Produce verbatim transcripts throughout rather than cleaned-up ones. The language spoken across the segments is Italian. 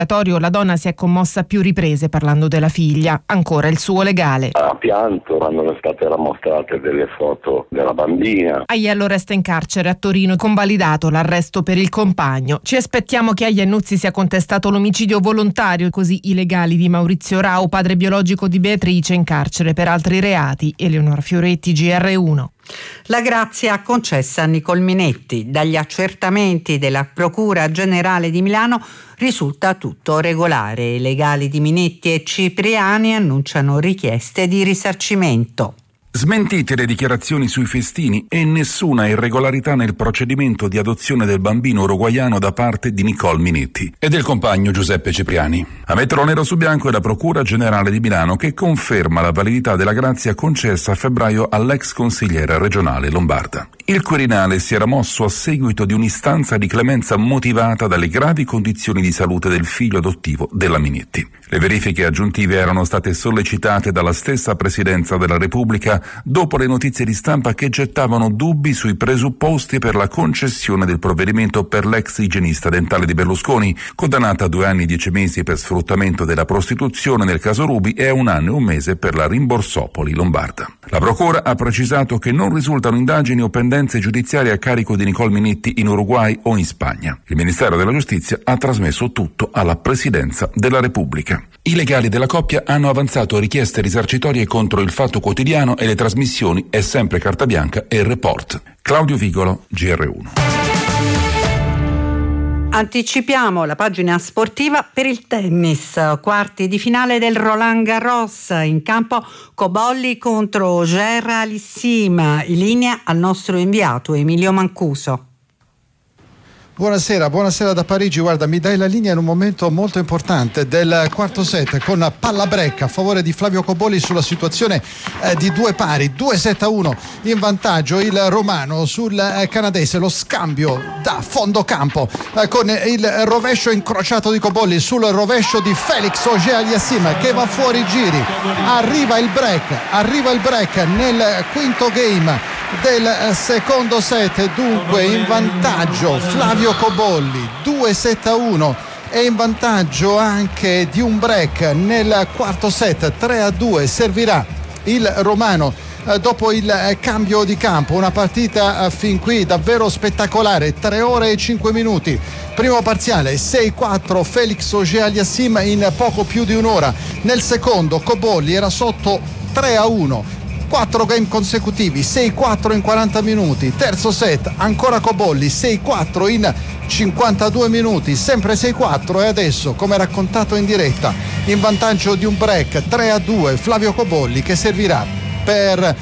La donna si è commossa a più riprese parlando della figlia. Ancora il suo legale. Ha pianto quando le state mostrate delle foto della bambina. Aiello resta in carcere a Torino, convalidato l'arresto per il compagno. Ci aspettiamo che a Iannuzzi sia contestato l'omicidio volontario, così i legali di Maurizio Rau, padre biologico di Beatrice, in carcere per altri reati. Eleonora Fioretti, G R uno. La grazia concessa a Nicole Minetti. Dagli accertamenti della Procura Generale di Milano risulta tutto regolare. I legali di Minetti e Cipriani annunciano richieste di risarcimento. Smentite le dichiarazioni sui festini e nessuna irregolarità nel procedimento di adozione del bambino uruguaiano da parte di Nicole Minetti e del compagno Giuseppe Cipriani. A metterlo nero su bianco è la Procura Generale di Milano, che conferma la validità della grazia concessa a febbraio all'ex consigliera regionale lombarda. Il Quirinale si era mosso a seguito di un'istanza di clemenza motivata dalle gravi condizioni di salute del figlio adottivo della Minetti. Le verifiche aggiuntive erano state sollecitate dalla stessa Presidenza della Repubblica dopo le notizie di stampa che gettavano dubbi sui presupposti per la concessione del provvedimento per l'ex igienista dentale di Berlusconi, condannata a due anni e dieci mesi per sfruttamento della prostituzione nel caso Ruby e a un anno e un mese per la Rimborsopoli lombarda. La Procura ha precisato che non risultano indagini o pendenze giudiziarie a carico di Nicole Minetti in Uruguay o in Spagna. Il Ministero della Giustizia ha trasmesso tutto alla Presidenza della Repubblica. I legali della coppia hanno avanzato richieste risarcitorie contro il Fatto Quotidiano e le trasmissioni È sempre carta bianca e Report. Claudio Vigolo, G R uno. Anticipiamo la pagina sportiva per il tennis. Quarti di finale del Roland Garros. In campo Cobolli contro Auger Aliassime. In linea al nostro inviato Emilio Mancuso. Buonasera, buonasera da Parigi. Guarda, mi dai la linea in un momento molto importante del quarto set con palla break a favore di Flavio Cobolli sulla situazione eh, di due pari, due sette a uno in vantaggio il romano sul eh, canadese. Lo scambio da fondo campo eh, con il rovescio incrociato di Cobolli sul rovescio di Felix Auger Aliassime che va fuori giri. Arriva il break, arriva il break nel quinto game del secondo set, dunque in vantaggio Flavio Cobolli due sette a uno e in vantaggio anche di un break nel quarto set. Tre a due servirà il romano eh, dopo il eh, cambio di campo. Una partita eh, fin qui davvero spettacolare, tre ore e cinque minuti. Primo parziale sei quattro Felix Auger Aliassime in poco più di un'ora. Nel secondo Cobolli era sotto tre a uno. Quattro game consecutivi, sei quattro in quaranta minuti. Terzo set, ancora Cobolli, sei quattro in cinquantadue minuti, sempre sei quattro e adesso, come raccontato in diretta, in vantaggio di un break tre a due Flavio Cobolli, che servirà per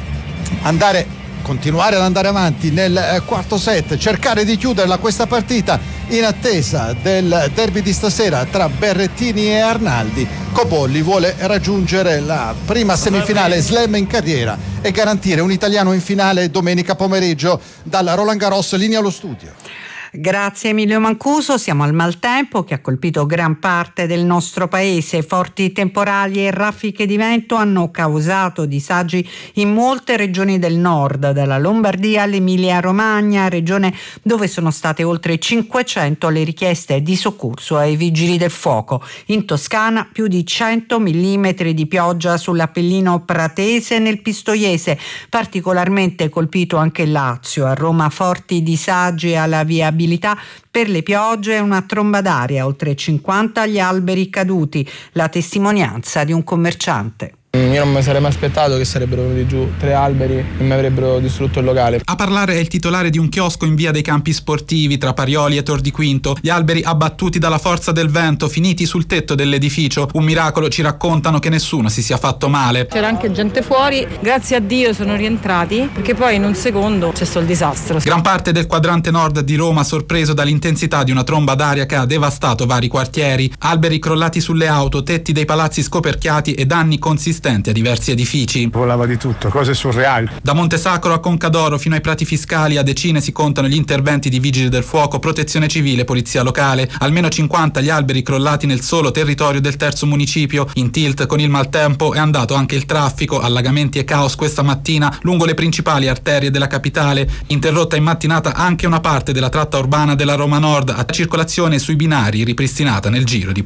andare continuare ad andare avanti nel quarto set, cercare di chiuderla questa partita in attesa del derby di stasera tra Berrettini e Arnaldi. Cobolli vuole raggiungere la prima semifinale slam in carriera e garantire un italiano in finale domenica pomeriggio dal Roland Garros. Linea allo studio. Grazie Emilio Mancuso. Siamo al maltempo che ha colpito gran parte del nostro paese. Forti temporali e raffiche di vento hanno causato disagi in molte regioni del nord, dalla Lombardia all'Emilia Romagna, regione dove sono state oltre cinquecento le richieste di soccorso ai vigili del fuoco. In Toscana più di cento millimetri di pioggia sull'Appennino pratese e nel Pistoiese. Particolarmente colpito anche il Lazio. A Roma forti disagi alla viabilità per le piogge e una tromba d'aria, oltre cinquanta gli alberi caduti, la testimonianza di un commerciante. Io non mi sarei mai aspettato che sarebbero venuti giù tre alberi e mi avrebbero distrutto il locale. A parlare è il titolare di un chiosco in via dei Campi Sportivi tra Parioli e Tor di Quinto. Gli alberi abbattuti dalla forza del vento, finiti sul tetto dell'edificio. Un miracolo, ci raccontano, che nessuno si sia fatto male. C'era anche gente fuori, grazie a Dio sono rientrati, perché poi in un secondo c'è stato il disastro. Gran parte del quadrante nord di Roma sorpreso dall'intensità di una tromba d'aria che ha devastato vari quartieri. Alberi crollati sulle auto, tetti dei palazzi scoperchiati e danni consistenti resistenti a diversi edifici. Volava di tutto, cose surreali. Da Montesacro a Concadoro fino ai Prati Fiscali a decine si contano gli interventi di vigili del fuoco, protezione civile, polizia locale. Almeno cinquanta gli alberi crollati nel solo territorio del terzo municipio. In tilt con il maltempo è andato anche il traffico, allagamenti e caos questa mattina lungo le principali arterie della capitale. Interrotta in mattinata anche una parte della tratta urbana della Roma Nord, a circolazione sui binari ripristinata nel giro di